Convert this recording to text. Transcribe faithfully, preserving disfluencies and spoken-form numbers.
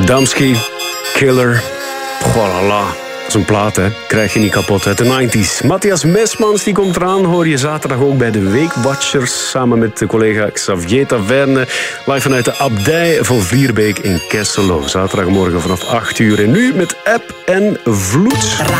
Adamski, Killer. Voilà. Zo'n plaat, hè. Krijg je niet kapot uit de negentig. Matthias Mesmans, die komt eraan. Hoor je zaterdag ook bij de Weekwatchers. Samen met de collega Xavier Taverne. Live vanuit de Abdij van Vlierbeek in Kesselo. Zaterdagmorgen vanaf acht uur. En nu met App en Vloed.